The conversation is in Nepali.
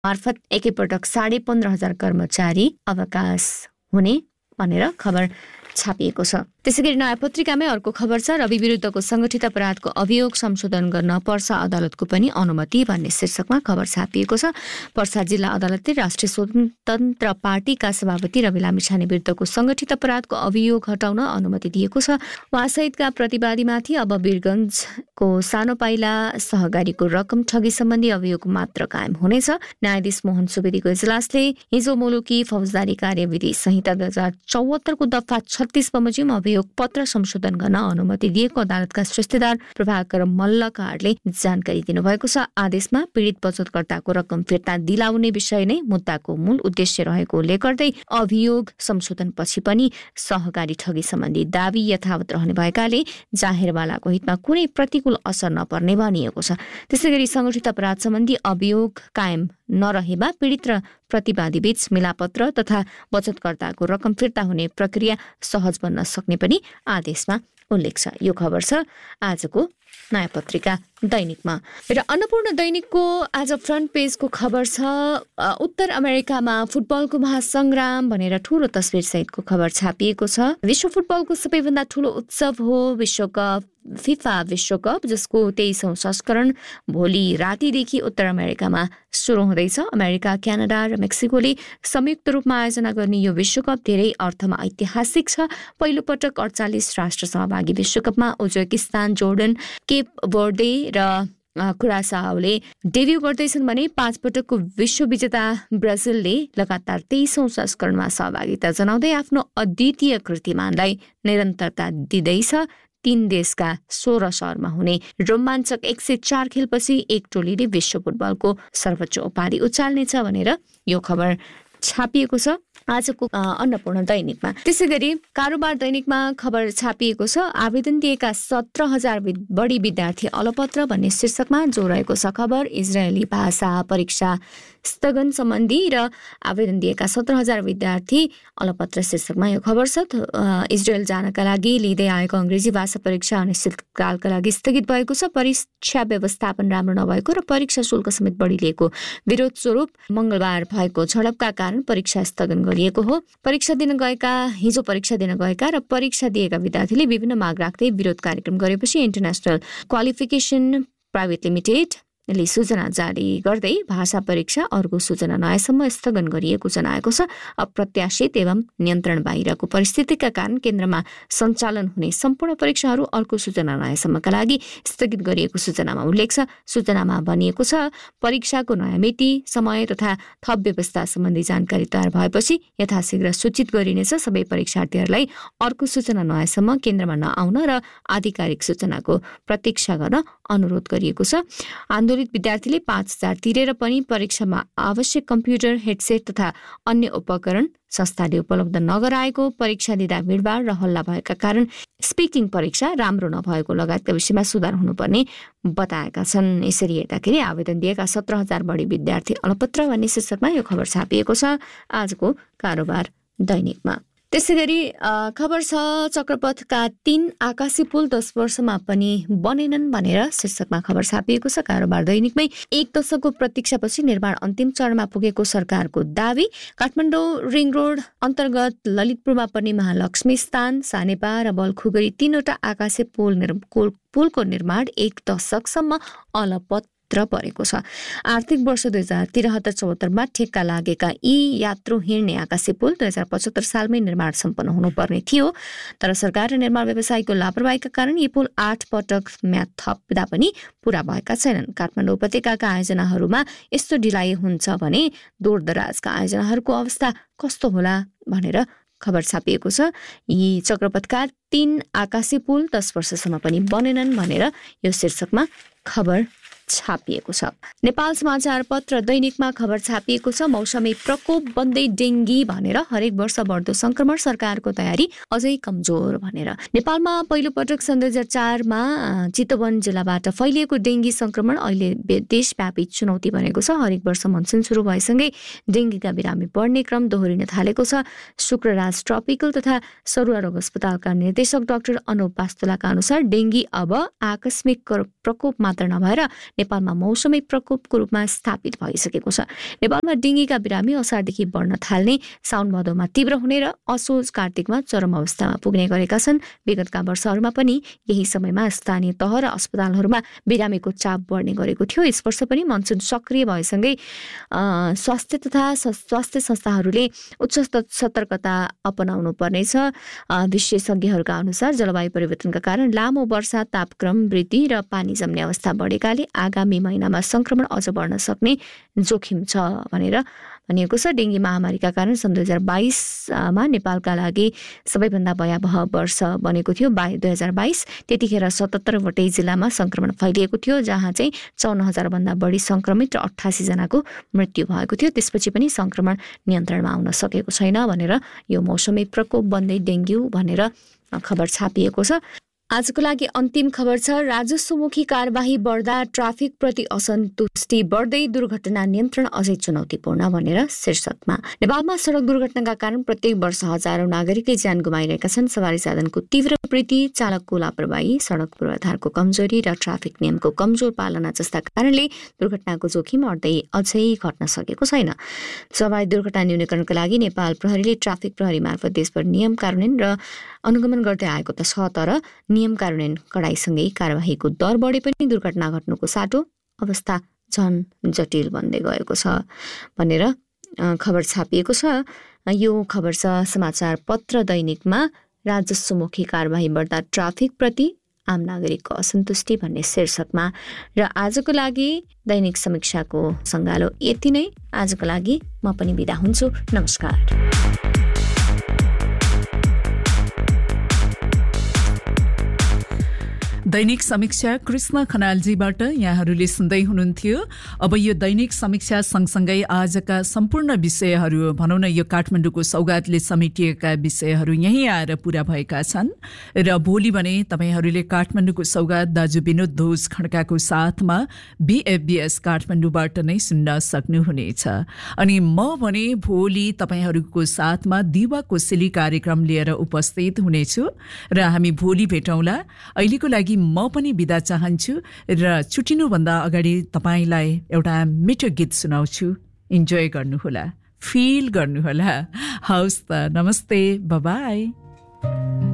मार्फत एकैपटक 15,500 कर्मचारी अवकाश हुने भनेर खबर छापिएको छ। त्यसैगरी नयाँ पत्रिकामै अर्को खबर छ, रवि विरुद्धको संगठित अपराधको अभियोग संशोधन गर्न पर्सा अदालतको पनि अनुमति भन्ने शीर्षकमा खबर छापिएको छ। पर्सा जिल्ला अदालतले राष्ट्रिय स्वतन्त्र पार्टीका सभापति रवि लामिछाने विरुद्धको संगठित अपराधको अभियोग हटाउन अनुमति दिएको छ। उहाँसहितका प्रतिवादीमाथि अब वीरगञ्जको सानो पाइला सहकारीको रकम ठगी सम्बन्धी अभियोग मात्र कायम हुनेछ। न्यायाधीश मोहन सुवेदीको इजलासले हिजो मुलुकी फौजदारी कार्यविधि संहिता 2074 को दफा 36 बमोजिम अभियोग पत्र संशोधन गर्न अनुमति दिएको अदालतका श्रेष्ठदार प्रभाकर मल्लकारले जानकारी दिनुभएको छ। आदेशमा पीडित बचतकर्ताको रकम फिर्ता दिलाउने विषय नै मुद्दाको मूल उद्देश्य रहेकोले गर्दै अभियोग संशोधनपछि पनि सहकारी ठगी सम्बन्धी दावी यथावत रहने भएकाले जाहेरवालाको हितमा कुनै प्रतिकूल असर नपर्ने भनिएको छ। त्यसैगरी संगठित अपराध सम्बन्धी अभियोग कायम नरहेमा पीडित र प्रतिवादी बीच मिलापत्र तथा बचतकर्ताको रकम फिर्ता हुने प्रक्रिया सहज बन्न सक्ने पनि आदेशमा उल्लेख छ। यो खबर छ आजको नयाँ पत्रिका दैनिकमा। र अन्नपूर्ण दैनिकको आज फ्रन्ट पेजको खबर छ, उत्तर अमेरिकामा फुटबलको महासंग्राम भनेर ठूलो तस्बिर सहितको खबर छापिएको छ। विश्व फुटबलको सबैभन्दा ठूलो उत्सव हो विश्वकप, फिफा विश्वकप, जसको 23औं संस्करण भोलि रातिदेखि उत्तर अमेरिकामा सुरु हुँदैछ। अमेरिका, क्यानाडा र मेक्सिकोले संयुक्त रूपमा आयोजना गर्ने यो विश्वकप धेरै अर्थमा ऐतिहासिक छ। पहिलो पटक 48 राष्ट्र सहभागी विश्वकपमा उज्बेकिस्तान, जोर्डन, केप वर्दे र कुरासाओले डेब्यू गर्दैछन् भने 5 पटकको विश्व विजेता ब्राजिलले लगातार 23औं संस्करणमा सहभागिता जनाउँदै आफ्नो अद्वितीय कीर्तिमानलाई निरन्तरता दिँदैछ। 3 देशका 16 शहरमा हुने रोमाञ्चक 104 खेलपछि एक टोलीले विश्व फुटबलको सर्वोच्च उपाधि उचाल्नेछ भनेर यो खबर छापिएको छ आजको अन्नपूर्ण दैनिकमा। त्यसैगरी कारोबार दैनिकमा खबर छापिएको छ, आवेदन दिएका 17,000 बढी विद्यार्थी अलपत्र भन्ने शीर्षकमा जो रहेको छ खबर। इजरायली भाषा परीक्षा स्थगन सम्बन्धी र आवेदन दिएका 17,000 विद्यार्थी अलपत्र शीर्षकमा यो खबर छ। इजरायल जानका लागि लिँदै आएको अंग्रेजी भाषा परीक्षा अनिश्चितकालका लागि स्थगित भएको छ। परीक्षा व्यवस्थापन राम्रो नभएको र परीक्षा शुल्क समेत बढी लिएको विरोध स्वरूप मंगलबार भएको झडपका कारण परीक्षा स्थगन गरिएको हो। हिजो परीक्षा दिन गएका र परीक्षा दिएका विद्यार्थीले विभिन्न माग राख्दै विरोध कार्यक्रम गरेपछि इन्टरनेशनल क्वालिफिकेसन प्राइभेट लिमिटेड ले सूचना जारी गर्दै भाषा परीक्षा अर्को सूचना नआएसम्म स्थगन गरिएको जनाएको छ। अप्रत्याशित एवं नियन्त्रण बाहिरको परिस्थितिका कारण केन्द्रमा सञ्चालन हुने सम्पूर्ण परीक्षाहरू अर्को सूचना नआएसम्मका लागि स्थगित गरिएको सूचनामा उल्लेख छ। सूचनामा भनिएको छ, परीक्षाको नयाँ मिति, समय तथा थप व्यवस्था सम्बन्धी जानकारी तयार भएपछि यथाशीघ्र सूचित गरिनेछ। सबै परीक्षार्थीहरूलाई अर्को सूचना नआएसम्म केन्द्रमा नआउन र आधिकारिक सूचनाको प्रतीक्षा गर्न अनुरोध गरिएको छ। आन्दोलित विद्यार्थीले 5,000 तिरेर पनि परीक्षामा आवश्यक कम्प्युटर, हेडसेट तथा अन्य उपकरण संस्थाले उपलब्ध नगराएको, परीक्षा दिँदा भिडभाड र हल्ला भएका कारण स्पिकिङ परीक्षा राम्रो नभएको लगायतका विषयमा सुधार हुनुपर्ने बताएका छन्। यसरी हेर्दाखेरि आवेदन दिएका 17,000 बढी विद्यार्थी अलपत्र भन्ने शीर्षकमा यो खबर छापिएको छ आजको कारोबार दैनिकमा। त्यसैगरी खबर छ, चक्रपथका 3 आकाशी पुल 10 वर्षमा पनि बनेनन् भनेर शीर्षकमा खबर छापिएको छ कारोबार दैनिकमै। 1 दशकको प्रतीक्षापछि निर्माण अन्तिम चरणमा पुगेको सरकारको दावी। काठमाडौँ रिङ रोड अन्तर्गत ललितपुरमा पर्ने महालक्ष्मी स्थान, सानेपा र बलखुगरी 3वटा आकाशी पुलको निर्माण 1 दशकसम्म अलपत्र परेको छ। आर्थिक वर्ष 2073-74मा ठेक्का लागेका यी यात्रु हिँड्ने आकाशी पुल 2075 सालमै निर्माण सम्पन्न हुनुपर्ने थियो, तर सरकार र निर्माण व्यवसायीको लापरवाहीका कारण यी पुल 8 पटक म्याद थप्दा पनि पूरा भएका छैनन्। काठमाडौँ उपत्यकाका आयोजनाहरूमा यस्तो ढिलाइ हुन्छ भने दूरदराजका आयोजनाहरूको अवस्था कस्तो होला भनेर खबर छापिएको छ। यी चक्रपथका 3 आकाशी पुल 10 वर्षसम्म पनि बनेनन् भनेर यो शीर्षकमा खबर छापिएको छ। नेपाल समाचार पत्र दैनिकमा खबर छापिएको छ, मौसमी प्रकोप बन्दै डेङ्गी भनेर हरेक वर्ष बढ्दो संक्रमण, सरकारको तयारी अझै कमजोर भनेर। नेपालमा पहिलो पटक सन् 2004मा चितवन जिल्लाबाट फैलिएको डेङ्गी संक्रमण अहिले देशव्यापी चुनौती बनेको छ। हरेक वर्ष मनसुन सुरु भएसँगै डेङ्गीका बिरामी बढ्ने क्रम दोहोरिन थालेको छ। शुक्रराज ट्रपिकल तथा सरुवा रोग अस्पतालका निर्देशक डाक्टर अनुप पास्तोलाका अनुसार डेङ्गी अब आकस्मिक प्रकोप मात्र नभएर नेपालमा मौसमी प्रकोपको रूपमा स्थापित भइसकेको छ। नेपालमा डेङ्गीका बिरामी असारदेखि बढ्न थाल्ने, साउन भदौमा तीव्र हुने र असोज कार्तिकमा चरम अवस्थामा पुग्ने गरेका छन्। विगतका वर्षहरूमा पनि यही समयमा स्थानीय तह र अस्पतालहरूमा बिरामीको चाप बढ्ने गरेको थियो। यस वर्ष पनि मनसुन सक्रिय भएसँगै स्वास्थ्य संस्थाहरूले उच्च सतर्कता अपनाउनु पर्नेछ। विशेषज्ञहरूका अनुसार जलवायु परिवर्तनका कारण लामो वर्षा, तापक्रम वृद्धि र पानी जम्ने अवस्था बढेकाले आगामी महिनामा संक्रमण अझ बढ्न सक्ने जोखिम छ भनेर भनिएको छ। डेङ्गी महामारीका कारण सन् 2022मा नेपालका लागि सबैभन्दा भयावह वर्ष बनेको थियो 2022। त्यतिखेर 77वटै जिल्लामा संक्रमण फैलिएको थियो, जहाँ चाहिँ 54,000 भन्दा बढी संक्रमित र 88 जनाको मृत्यु भएको थियो। त्यसपछि पनि संक्रमण नियन्त्रणमा आउन सकेको छैन भनेर यो मौसमी प्रकोप बन्दै डेङ्गु भनेर खबर छापिएको छ। आजको लागि अन्तिम खबर छ। राजस्वमुखी कारबाही बढ्दा ट्राफिक प्रति असन्तुष्टि बढ्दै, दुर्घटना नियन्त्रण अझै चुनौतीपूर्ण भनेर शीर्षकमा। नेपालमा सडक दुर्घटनाका कारण प्रत्येक वर्ष हजारौं नागरिकले ज्यान गुमाइरहेका छन्। सवारी साधनको तीव्र वृद्धि, चालकको लापरवाही, सडक पूर्वाधारको कमजोरी र ट्राफिक नियमको कमजोर पालना जस्ता कारणले दुर्घटनाको जोखिम अझै घट्न सकेको छैन। स्वाभाविक दुर्घटना न्यूनीकरणका लागि नेपाल प्रहरीले ट्राफिक प्रहरी मार्फत देशभर नियम कार्यान्वयन र अनुगमन गर्दै आएको त छ, तर नियम कार्यान्वयन कडाइसँगै कारबाहीको दर बढे पनि दुर्घटना घट्नुको साटो अवस्था झन जटिल बन्दै गएको छ भनेर खबर छापिएको छ। यो खबर छ समाचार पत्र दैनिकमा। राजस्वमुखी कारबाही बढ्दा ट्राफिक प्रति आम नागरिकको असन्तुष्टि भन्ने शीर्षकमा। र आजको लागि दैनिक समीक्षाको सङ्गालो यति नै। आजको लागि म पनि बिदा हुन्छु। नमस्कार। दैनिक समीक्षा कृष्ण खनालजीबाट यहाँहरूले सुन्दै हुनुहुन्थ्यो। अब यो दैनिक समीक्षा सँगसँगै आजका सम्पूर्ण विषयहरू, भनौँ न यो काठमाडौँको सौगातले समेटिएका विषयहरू यहीँ आएर पूरा भएका छन्। र भोलि भने तपाईँहरूले काठमाडौँको सौगात दाजु विनोद ध्वज खड्काको साथमा BFBS काठमाडौँबाट नै सुन्न सक्नुहुनेछ। अनि म भने भोलि तपाईँहरूको साथमा दिवा कोसेली कार्यक्रम लिएर उपस्थित हुनेछु र हामी भोलि भेटौँला। अहिलेको लागि म पनि बिदा चाहन्छु र छुटिनुभन्दा अगाडि तपाईलाई एउटा मिठो गीत सुनाउँछु। इन्जोय गर्नुहोला, फिल गर्नुहोला। हवस् त, नमस्ते, बाइ बाइ।